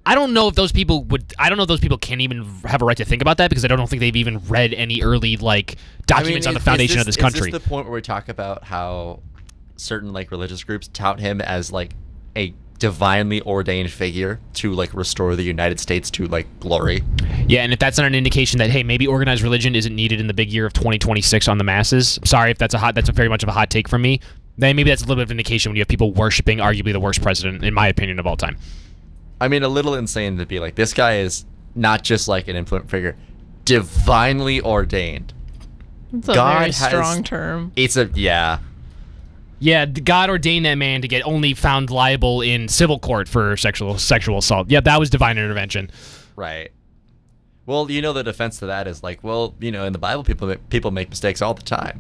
I don't know if those people would. I don't know if those people can even have a right to think about that because I don't think they've even read any early documents on the foundation of this country. Is this the point where we talk about how certain religious groups tout him as a divinely ordained figure to restore the United States to glory? Yeah, and if that's not an indication that hey, maybe organized religion isn't needed in the big year of 2026 on the masses. Sorry if that's a very much of a hot take from me. Then maybe that's a little bit of an indication when you have people worshiping arguably the worst president, in my opinion, of all time. I mean, a little insane to be this guy is not just an influential figure, divinely ordained. It's a very strong term. Yeah, God ordained that man to get only found liable in civil court for sexual assault. Yeah, that was divine intervention. Right. Well, the defense to that is in the Bible, people make mistakes all the time.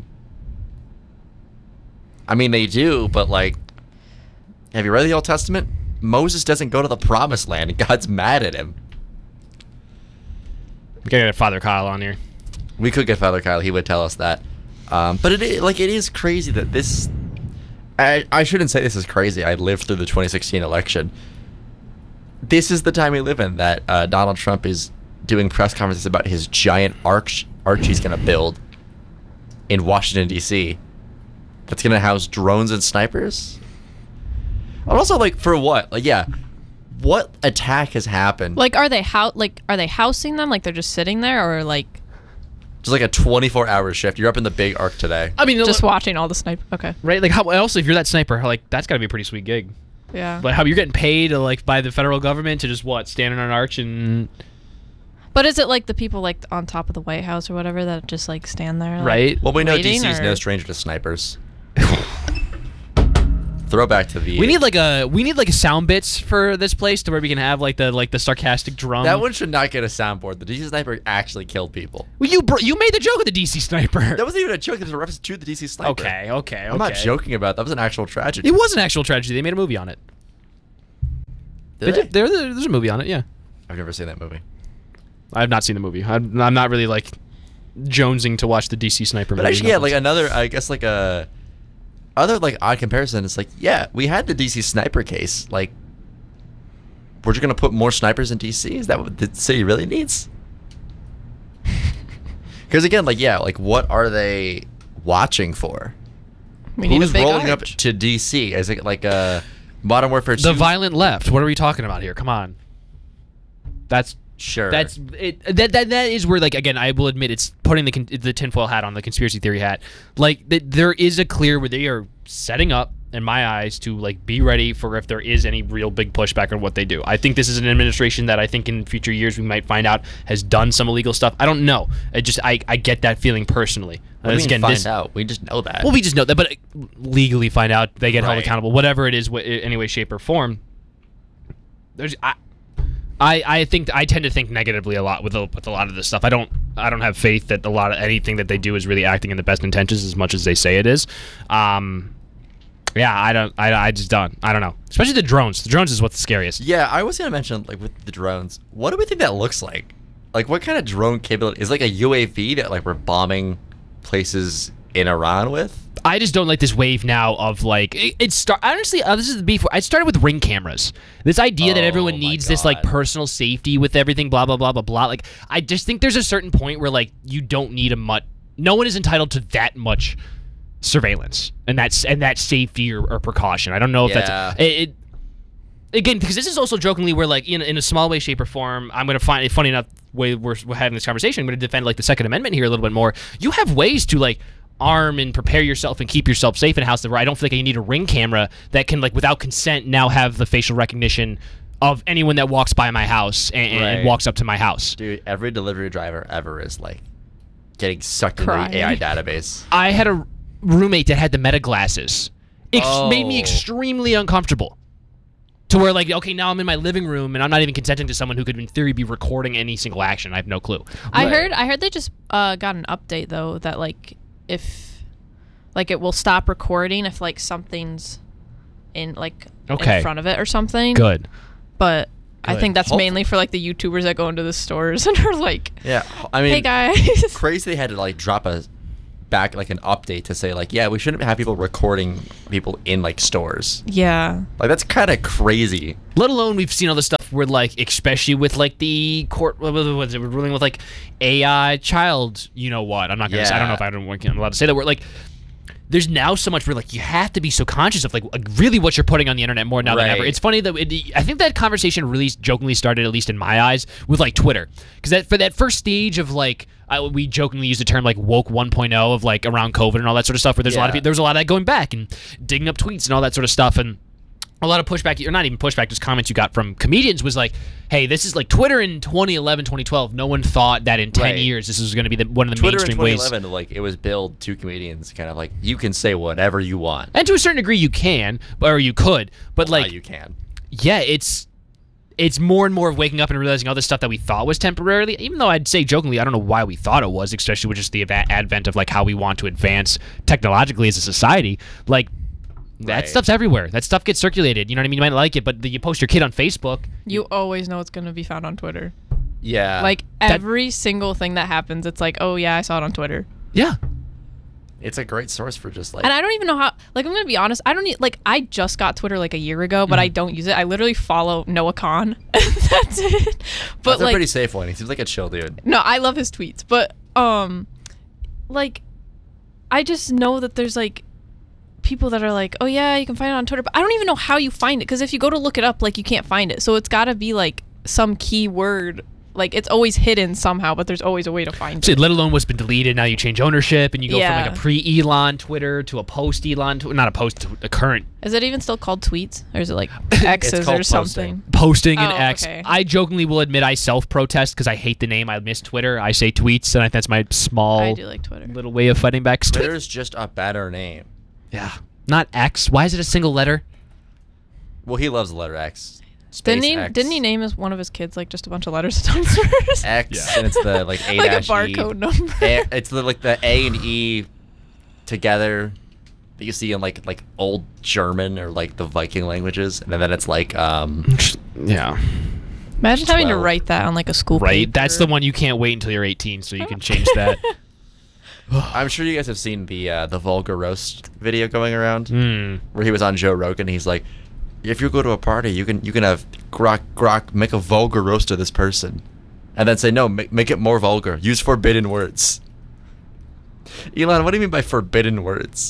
I mean, they do, but have you read the Old Testament? Moses doesn't go to the Promised Land, and God's mad at him. We gotta get Father Kyle on here. We could get Father Kyle; he would tell us that. But it is crazy that this. I shouldn't say this is crazy. I lived through the 2016 election. This is the time we live in that Donald Trump is doing press conferences about his giant arch he's going to build in Washington, D.C. that's going to house drones and snipers. And also, for what? What attack has happened? Are they housing them? They're just sitting there, or just a 24-hour shift. You're up in the big arc today. I mean, just watching all the sniper. Okay. Right. How also if you're that sniper, that's got to be a pretty sweet gig. Yeah. But how you're getting paid by the federal government to just stand on an arch and. But is it the people on top of the White House or whatever that just stand there? Right. Well, we know DC is no stranger to snipers. Throwback to the. We need sound bits for this place to where we can have the sarcastic drum. That one should not get a soundboard. The DC sniper actually killed people. Well, you made the joke of the DC sniper. That wasn't even a joke. It was a reference to the DC sniper. Okay. I'm not joking about that. That was an actual tragedy. It was an actual tragedy. They made a movie on it. Did they? There's a movie on it. Yeah. I've never seen that movie. I have not seen the movie. I'm not really jonesing to watch the DC sniper movie. But actually, yeah, another, I guess, other odd comparison is we had the DC sniper case. We're just gonna put more snipers in DC. Is that what the city really needs? Because again, what are they watching for? Who's rolling up to DC? Is it Modern Warfare 2? The violent left. What are we talking about here? Come on. That's sure. That's it. That is where again, I will admit it's putting the tinfoil hat on, the conspiracy theory hat. There is a clear where they are setting up, in my eyes, to be ready for if there is any real big pushback on what they do. I think this is an administration that I think in future years we might find out has done some illegal stuff. I don't know. I get that feeling personally. Find out. We just know that. Well, we just know that, but legally find out, they get held accountable, whatever it is, any way, shape, or form. I think I tend to think negatively a lot with a lot of this stuff. I don't have faith that anything that they do is really acting in the best intentions as much as they say it is. Yeah, I just don't. I don't know. Especially the drones. The drones is what's the scariest. Yeah, I was gonna mention with the drones. What do we think that looks like? What kind of drone capability is a UAV that we're bombing places in Iran with? I just don't like this wave now of honestly, this is before I started with Ring cameras. This idea that everyone needs this personal safety with everything, blah blah blah blah blah. I just think there's a certain point where you don't need no one is entitled to that much surveillance and that safety or precaution. I don't know if that's it. Again, because this is also jokingly where in a small way, shape, or form, I'm going to find it funny enough way we're having this conversation. I'm going to defend the Second Amendment here a little bit more. You have ways to arm and prepare yourself and keep yourself safe in a house where I don't think you need a Ring camera that can without consent now have the facial recognition of anyone that walks by my house and walks up to my house. Dude, every delivery driver ever is getting sucked into the AI database. I had a roommate that had the Meta glasses. Made me extremely uncomfortable. To where okay, now I'm in my living room and I'm not even consenting to someone who could in theory be recording any single action. I have no clue. I heard they just got an update though that if it will stop recording if something's in in front of it or something. Good. But I think that's mainly for the YouTubers that go into the stores and are yeah, I mean, hey guys. Crazy they had to drop an update to say yeah, we shouldn't have people recording people in stores. Yeah. That's kind of crazy. Let alone we've seen all this stuff stuff where like, especially with like the court, what was it, we're ruling with like AI child, you know what? I'm not gonna. I don't know if I'm allowed to say that word. Like, there's now so much where like you have to be so conscious of like really what you're putting on the internet more now than ever. It's funny that I think that conversation really jokingly started, at least in my eyes, with like Twitter, because for that first stage of like we jokingly use the term like woke 1.0 of like around COVID and all that sort of stuff, where there's a lot of people, there was a lot of that going back and digging up tweets and all that sort of stuff, and a lot of pushback, or not even pushback, just comments you got from comedians was like, hey, this is like Twitter in 2011, 2012. No one thought that in 10 years this was going to be one of the Twitter mainstream in ways. 2011, like, it was billed to comedians, kind of like, you can say whatever you want. And to a certain degree you can, or you could, but like, you can. Yeah, it's more and more of waking up and realizing all this stuff that we thought was temporarily, even though I'd say jokingly, I don't know why we thought it was, especially with just the advent of like how we want to advance technologically as a society. Like, that stuff's everywhere. That stuff gets circulated. You know what I mean? You might like it, but you post your kid on Facebook. You always know it's going to be found on Twitter. Yeah. Like, every single thing that happens, it's like, oh, yeah, I saw it on Twitter. Yeah. It's a great source for just like... And I don't even know how... Like, I'm going to be honest. I don't need... Like, I just got Twitter like a year ago, but I don't use it. I literally follow Noah Khan. That's it. But That's a pretty safe one. He seems like a chill dude. No, I love his tweets. But, like, I just know that there's, like, people that are like, oh yeah, you can find it on Twitter, but I don't even know how you find it, because if you go to look it up, like, you can't find it. So it's got to be like some keyword, like it's always hidden somehow, but there's always a way to find it. Let alone what's been deleted. Now you change ownership and you go from like a pre-Elon Twitter to a post-Elon, not a post, to a current. Is it even still called tweets, or is it like X's or something? Posting and X. Okay. I jokingly will admit I self-protest because I hate the name. I miss Twitter. I say tweets, and I think that's my small I do like Twitter. little way of fighting back. Twitter's just a better name. Yeah. Not X. Why is it a single letter? Well, he loves the letter X. Didn't he name one of his kids like just a bunch of letters downstairs? X, and it's the like A like a dash barcode E. number. It's like the A and E together that you see in like old German or like the Viking languages, and then it's like yeah. Imagine having to write that on like a school paper. That's the one you can't wait until you're 18 so you can change that. I'm sure you guys have seen the vulgar roast video going around where he was on Joe Rogan. He's like, if you go to a party, you can have grok make a vulgar roast of this person, and then say no, make it more vulgar. Use forbidden words. Elon, what do you mean by forbidden words?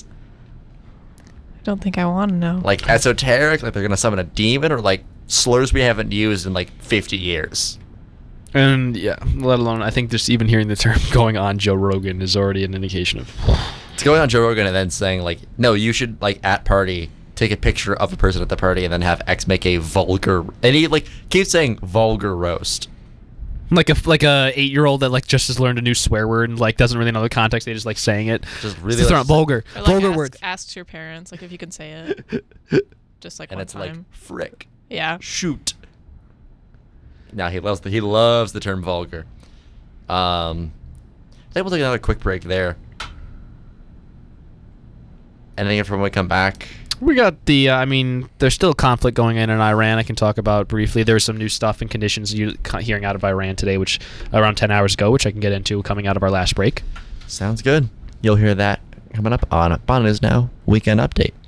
I don't think I want to know. Like esoteric, like they're gonna summon a demon, or like slurs we haven't used in like 50 years. And yeah, let alone, I think just even hearing the term going on Joe Rogan is already an indication of... It's going on Joe Rogan and then saying like, no, you should like at party take a picture of a person at the party and then have X make a vulgar, and he like keeps saying vulgar roast. Like a 8-year-old that like just has learned a new swear word and like doesn't really know the context. They just like saying it. Just really throwing out vulgar, or, like, vulgar words. Asks your parents like if you can say it. Just like and one it's time. like frick. Yeah. Shoot. Now he loves the term vulgar. I think we'll take another quick break there. Anything from when we come back? We got the, there's still conflict going on in Iran. I can talk about briefly. There's some new stuff and conditions hearing out of Iran today, which around 10 hours ago, which I can get into coming out of our last break. Sounds good. You'll hear that coming up on Bon Is Now Weekend Update.